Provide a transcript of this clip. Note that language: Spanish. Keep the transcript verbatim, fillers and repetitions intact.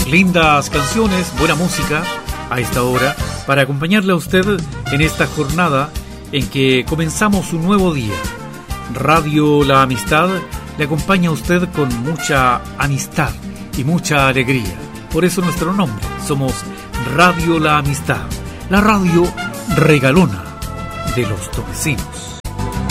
Lindas canciones, buena música a esta hora para acompañarle a usted en esta jornada en que comenzamos un nuevo día. Radio La Amistad le acompaña a usted con mucha amistad y mucha alegría. Por eso nuestro nombre, somos Radio La Amistad, la radio regalona de los torrecinos.